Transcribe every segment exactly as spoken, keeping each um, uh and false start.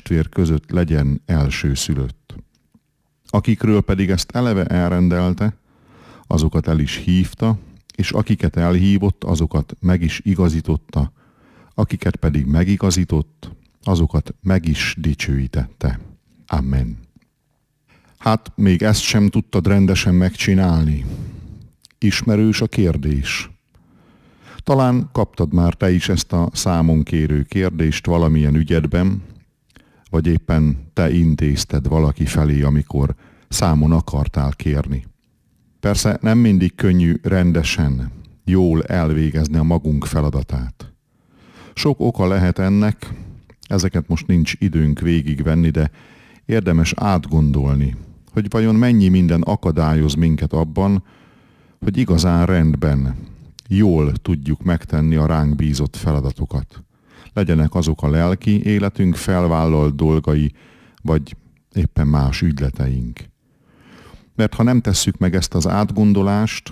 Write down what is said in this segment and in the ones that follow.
testvér között legyen elsőszülött. Akikről pedig ezt eleve elrendelte, azokat el is hívta, és akiket elhívott, azokat meg is igazította, akiket pedig megigazított, azokat meg is dicsőítette. Amen. Hát még ezt sem tudtad rendesen megcsinálni. Ismerős a kérdés. Talán kaptad már te is ezt a számon kérő kérdést valamilyen ügyedben, vagy éppen te intézted valaki felé, amikor számon akartál kérni. Persze nem mindig könnyű rendesen, jól elvégezni a magunk feladatát. Sok oka lehet ennek, ezeket most nincs időnk végigvenni, de érdemes átgondolni, hogy vajon mennyi minden akadályoz minket abban, hogy igazán rendben, jól tudjuk megtenni a ránk bízott feladatokat. Legyenek azok a lelki életünk felvállalt dolgai, vagy éppen más ügyleteink. Mert ha nem tesszük meg ezt az átgondolást,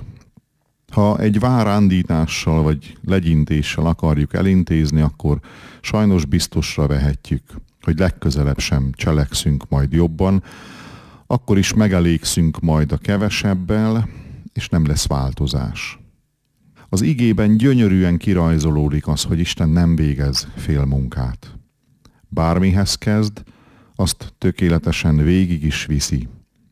ha egy várándítással vagy legyintéssel akarjuk elintézni, akkor sajnos biztosra vehetjük, hogy legközelebb sem cselekszünk majd jobban, akkor is megelégszünk majd a kevesebbel, és nem lesz változás. Az igében gyönyörűen kirajzolódik az, hogy Isten nem végez félmunkát. Bármihez kezd, azt tökéletesen végig is viszi.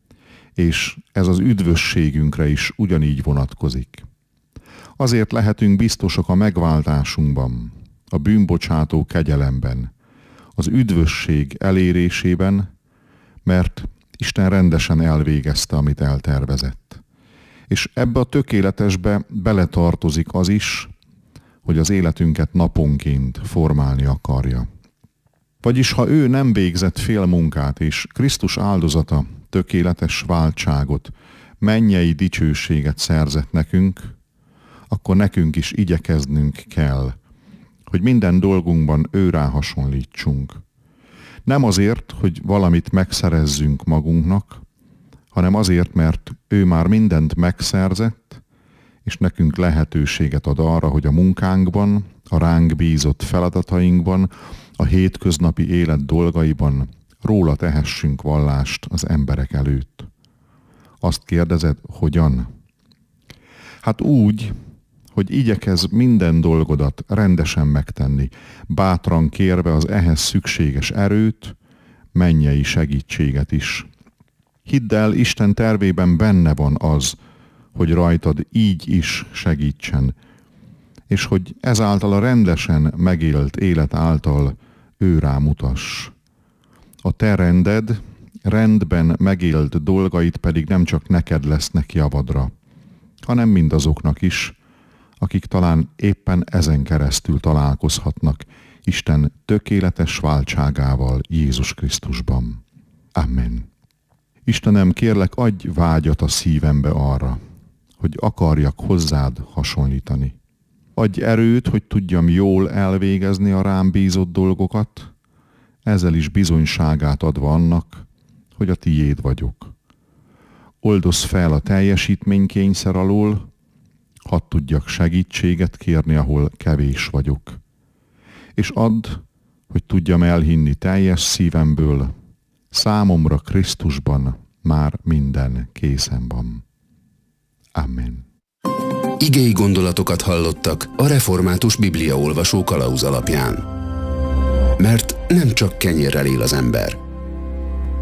És ez az üdvösségünkre is ugyanígy vonatkozik. Azért lehetünk biztosak a megváltásunkban, a bűnbocsátó kegyelemben, az üdvösség elérésében, mert Isten rendesen elvégezte, amit eltervezett. És ebbe a tökéletesbe beletartozik az is, hogy az életünket naponként formálni akarja. Vagyis ha ő nem végzett fél munkát, és Krisztus áldozata tökéletes váltságot, mennyei dicsőséget szerzett nekünk, akkor nekünk is igyekeznünk kell, hogy minden dolgunkban őrá hasonlítsunk. Nem azért, hogy valamit megszerezzünk magunknak, hanem azért, mert ő már mindent megszerzett, és nekünk lehetőséget ad arra, hogy a munkánkban, a ránk bízott feladatainkban, a hétköznapi élet dolgaiban róla tehessünk vallást az emberek előtt. Azt kérdezed, hogyan? Hát úgy, hogy igyekezz minden dolgodat rendesen megtenni, bátran kérve az ehhez szükséges erőt, mennyei segítséget is. Hidd el, Isten tervében benne van az, hogy rajtad így is segítsen, és hogy ezáltal a rendesen megélt élet által ő rámutass. A te rended, rendben megélt dolgait pedig nem csak neked lesznek javadra, hanem mindazoknak is, akik talán éppen ezen keresztül találkozhatnak Isten tökéletes váltságával Jézus Krisztusban. Amen. Istenem, kérlek, adj vágyat a szívembe arra, hogy akarjak hozzád hasonlítani. Adj erőt, hogy tudjam jól elvégezni a rám bízott dolgokat, ezzel is bizonyságát adva annak, hogy a tiéd vagyok. Oldozz fel a teljesítménykényszer alól, hadd tudjak segítséget kérni, ahol kevés vagyok. És add, hogy tudjam elhinni teljes szívemből, számomra Krisztusban már minden készen van. Amen. Igei gondolatokat hallottak a Református Bibliaolvasó kalauz alapján. Mert nem csak kenyérrel él az ember,